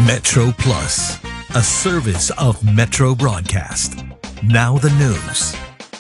Metro Plus, a service of Metro Broadcast. Now the news.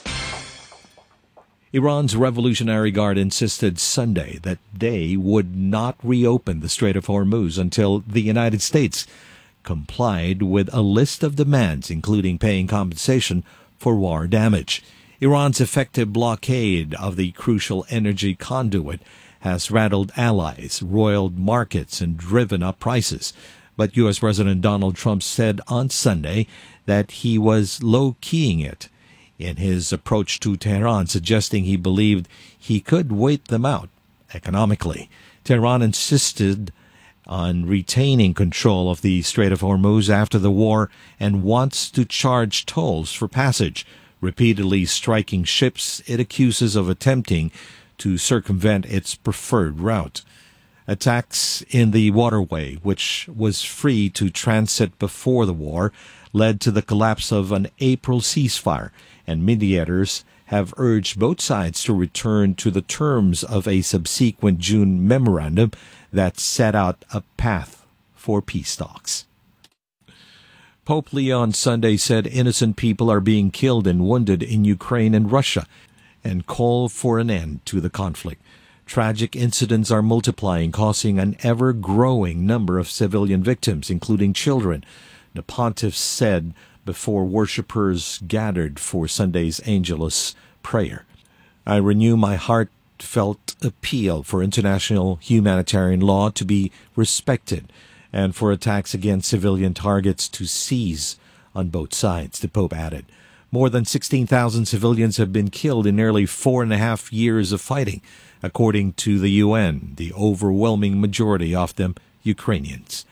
Iran's Revolutionary Guard insisted Sunday that they would not reopen the Strait of Hormuz until the United States complied with a list of demands, including paying compensation for war damage. Iran's effective blockade of the crucial energy conduit has rattled allies, roiled markets, and driven up prices. But U.S. President Donald Trump said on Sunday that he was low-keying it in his approach to Tehran, suggesting he believed he could wait them out economically. Tehran insisted on retaining control of the Strait of Hormuz after the war and wants to charge tolls for passage, repeatedly striking ships it accuses of attempting to circumvent its preferred route. Attacks in the waterway, which was free to transit before the war, led to the collapse of an April ceasefire, and mediators have urged both sides to return to the terms of a subsequent June memorandum that set out a path for peace talks. Pope Leo on Sunday said innocent people are being killed and wounded in Ukraine and Russia, and called for an end to the conflict. Tragic incidents are multiplying, causing an ever-growing number of civilian victims, including children, the pontiff said before worshippers gathered for Sunday's Angelus prayer. I renew my heartfelt appeal for international humanitarian law to be respected and for attacks against civilian targets to cease on both sides, the Pope added. More than 16,000 civilians have been killed in nearly 4.5 years of fighting, according to the UN, the overwhelming majority of them Ukrainians.